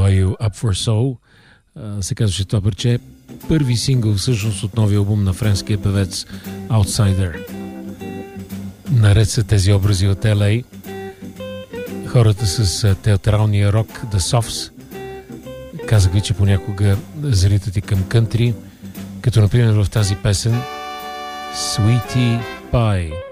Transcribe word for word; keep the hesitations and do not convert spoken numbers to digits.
Are You Up For Soul се казваше това парче. Първи сингъл всъщност от новия албум на френския певец Outsider. Наред са тези образи от Ел Ей, хората с театралния рок The Softs. Казах ви, че понякога залитат и към кънтри, като например в тази песен Sweetie Pie.